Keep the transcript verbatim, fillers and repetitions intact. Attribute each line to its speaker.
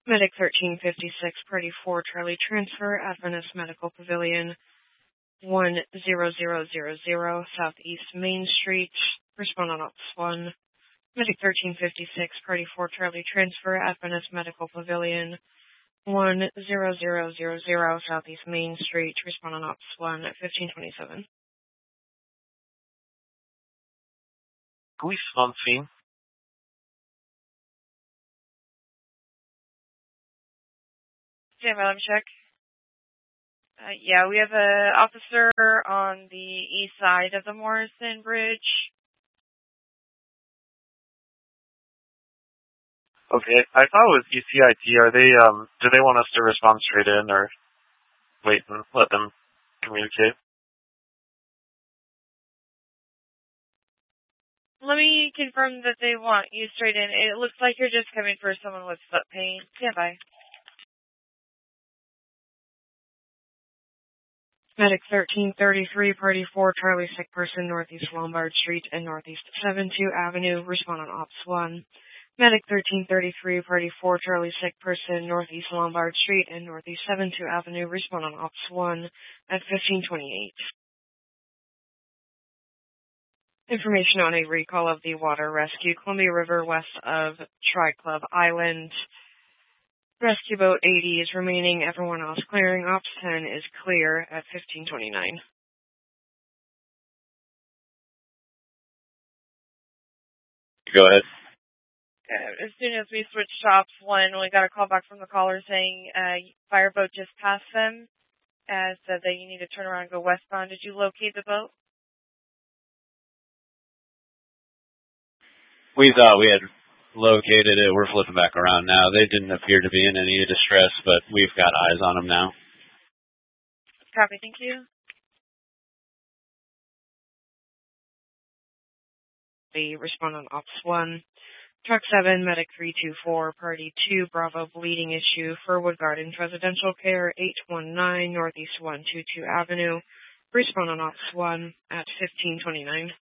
Speaker 1: Medic thirteen fifty-six, Party four, Charlie Transfer, Adventist Medical Pavilion, one zero zero zero zero, Southeast Main Street. Respond on Ops one. Medic thirteen fifty-six, Party four, Charlie Transfer, Adventist Medical Pavilion, one zero zero zero zero, Southeast Main Street. Respond on Ops one at fifteen twenty-seven.
Speaker 2: Police on scene.
Speaker 1: Stand by, let me check. Uh, yeah, we have an officer on the east side of the Morrison Bridge.
Speaker 2: Okay, I thought it was E C I T. Are they, um, do they want us to respond straight in or wait and let them communicate?
Speaker 1: Let me confirm that they want you straight in. It looks like you're just coming for someone with foot pain. Stand by. Medic thirteen thirty-three, Party four, Charlie Sick Person, Northeast Lombard Street and Northeast seven two Avenue. Respond on Ops one. Medic thirteen thirty-three, Party four, Charlie Sick Person, Northeast Lombard Street and Northeast seven two Avenue. Respond on Ops one at fifteen twenty-eight. Information on a recall of the water rescue, Columbia River west of Tri-Club Island. Rescue boat eighty is remaining. Everyone else clearing. Ops ten is clear at fifteen twenty-nine.
Speaker 2: Go ahead.
Speaker 1: Uh, as soon as we switched to Ops one, we got a call back from the caller saying uh, fireboat just passed them and said that you need to turn around and go westbound. Did you locate the boat?
Speaker 3: We thought we had located it. We're flipping back around now. They didn't appear to be in any distress, but we've got eyes on them now.
Speaker 1: Copy, thank you. The respond on Ops one. Truck seven, Medic three two four, Party two, Bravo bleeding issue, Furwood Gardens Residential Care, eight one nine Northeast one two two Avenue. Respond on Ops one at fifteen twenty-nine.